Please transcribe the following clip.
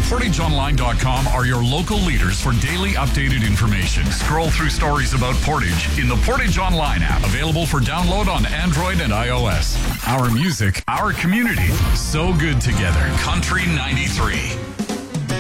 PortageOnline.com are your local leaders for daily updated information. Scroll through stories about Portage in the Portage Online app, available for download on Android and iOS. Our music, our community, so good together. Country 93.